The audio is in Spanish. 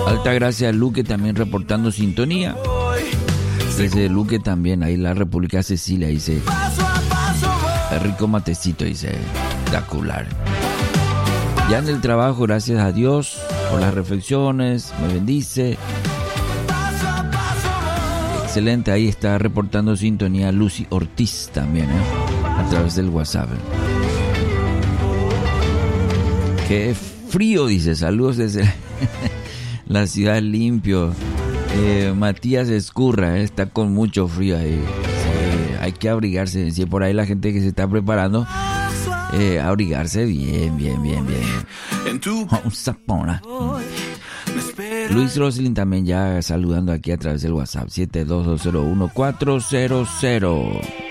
Alta gracias a Luque también reportando sintonía. Desde Luque también, ahí la República Cecilia, dice. Rico matecito, dice. Espectacular. Ya en el trabajo, gracias a Dios por las reflexiones, me bendice. Excelente, ahí está reportando sintonía Lucy Ortiz también, a través del WhatsApp. Qué frío, dice. Saludos desde la ciudad limpio. Matías Escurra, está con mucho frío ahí. Sí, hay que abrigarse. Si por ahí la gente que se está preparando, abrigarse bien. Un sapona. Luis Roslin también ya saludando aquí a través del WhatsApp 72201-400.